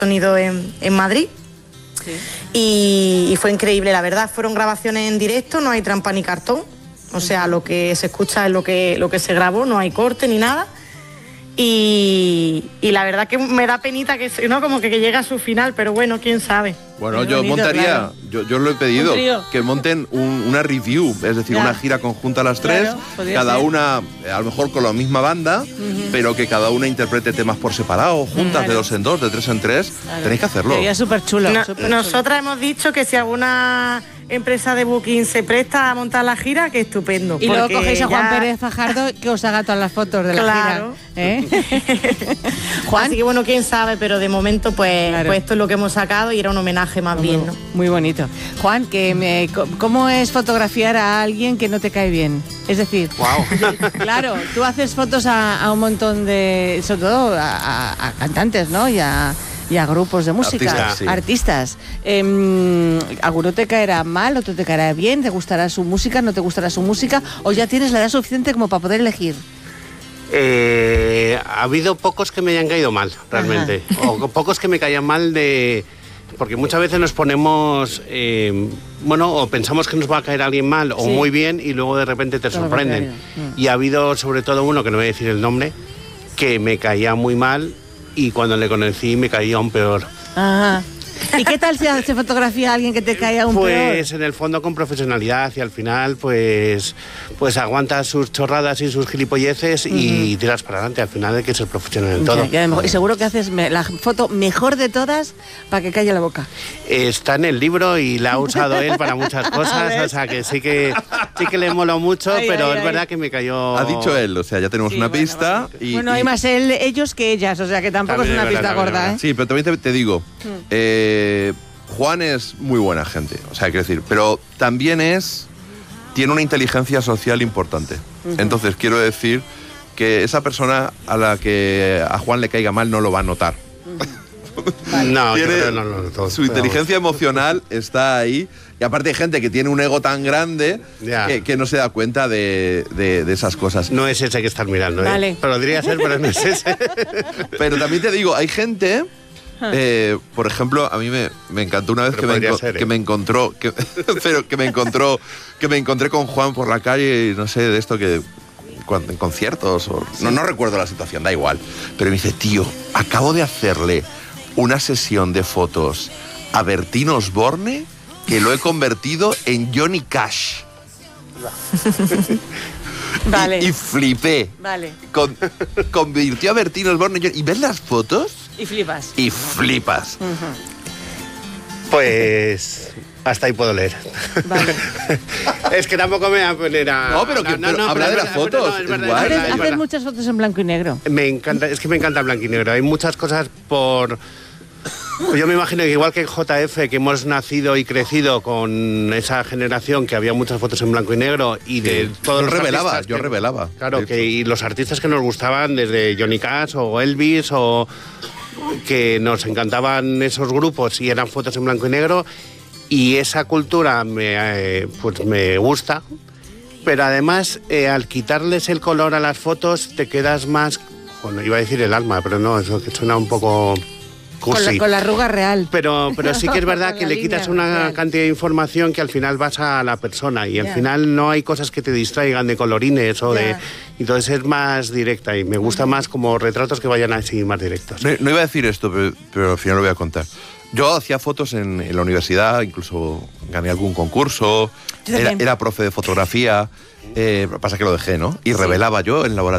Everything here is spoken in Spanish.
sonido en Madrid. Sí. Y fue increíble, la verdad. Fueron grabaciones en directo, no hay trampa ni cartón. O sea, lo que se escucha es lo que se grabó, no hay corte ni nada. Y la verdad que me da penita que no como que llegue a su final, pero bueno, quién sabe. Bueno, Muy yo bonito, montaría, claro. yo lo he pedido, que monten una review, es decir, Ya. una gira conjunta a las tres, Claro, podría cada ser. una, a lo mejor con la misma banda, pero que cada una interprete temas por separado, juntas, de Claro. 2 en 2, de 3 en 3, Claro. tenéis que hacerlo. Sería súper chulo. Nosotras hemos dicho que si alguna empresa de booking se presta a montar la gira, que estupendo. Y luego porque cogéis a Juan ya- Pérez Fajardo que os haga todas las fotos de la Claro. gira. ¿Eh? Juan, Así que bueno, quién sabe, pero de momento pues, Claro. pues esto es lo que hemos sacado y era un homenaje más bien, ¿no? muy bonito. Juan, ¿cómo es fotografiar a alguien que no te cae bien? Es decir, claro, tú haces fotos a un montón de, sobre todo a cantantes, ¿no? Y a grupos de música, Artistas, sí. artistas. ¿Alguno te caerá mal, otro te caerá bien? ¿Te gustará su música, no te gustará su música? ¿O ya tienes la edad suficiente como para poder elegir? Ha habido pocos que me hayan caído mal, realmente. O pocos que me caían mal porque muchas veces nos ponemos, o pensamos que nos va a caer alguien mal o Sí. muy bien y luego de repente te Todo lo sorprenden. contrario. Y ha habido sobre todo uno, que no voy a decir el nombre, que me caía muy mal y cuando le conocí me caía aún peor. Ajá. ¿Y qué tal se fotografía a alguien que te cae aún peor? Pues en el fondo con profesionalidad y al final pues aguantas sus chorradas y sus gilipolleces y tiras para adelante. Al final hay que ser profesional en todo. Y seguro que haces la foto mejor de todas para que calle la boca. Está en el libro y la ha usado él para muchas cosas, o sea que sí que le moló mucho, Ay, pero ay, es ay. verdad que me cayó... Ha dicho él, o sea, ya tenemos Sí, una bueno, pista. Y, Bueno, hay y- más ellos que ellas, o sea que tampoco También es una es verdad, pista también es gorda, verdad. ¿eh? Sí, pero también te digo, Juan es muy buena gente, o sea, quiero decir, pero también tiene una inteligencia social importante. Entonces, quiero decir que esa persona a la que a Juan le caiga mal no lo va a notar. No, yo Tiene- creo que no, todo, su inteligencia emocional está ahí. Y aparte hay gente que tiene un ego tan grande Ya. que no se da cuenta de esas cosas. No es ese que estás mirando, ¿eh? Vale. Podría ser, pero no es ese. Pero también te digo, hay gente... por ejemplo, a mí me encantó una vez Pero podría ser, que me encontró, pero que me encontré con Juan por la calle y no sé, de esto que en conciertos o no recuerdo la situación, da igual. Pero me dice, tío, acabo de hacerle una sesión de fotos a Bertín Osborne que lo he convertido en Johnny Cash. Vale. Y flipé. Vale. Convirtió a Bertín Osborne en Johnny. ¿Y ves las fotos? Y flipas. Y flipas. Pues hasta ahí puedo leer. Vale. Es que tampoco me voy a poner a... No, pero habla de las fotos, es guay. Haces muchas fotos en blanco y negro. Me encanta, es que me encanta el blanco y negro. Hay muchas cosas por... Yo me imagino que igual que JF, que hemos nacido y crecido con esa generación que había muchas fotos en blanco y negro y de todos los artistas Yo revelaba. Claro, y los artistas que nos gustaban desde Johnny Cash o Elvis o que nos encantaban esos grupos y eran fotos en blanco y negro y esa cultura me gusta, pero además al quitarles el color a las fotos te quedas más, bueno, iba a decir el alma, pero no, eso que suena un poco... Con la arruga real. Pero sí que es verdad Con que la le línea quitas una real. cantidad de información que al final vas a la persona y al Ya. final no hay cosas que te distraigan de colorines o Ya. de... Entonces es más directa y me gusta más como retratos que vayan así más directos. No iba a decir esto, pero al final lo voy a contar. Yo hacía fotos en la universidad, incluso gané algún concurso, Yo también. era profe de fotografía, pasa que lo dejé, ¿no? Y revelaba yo en el laboratorio.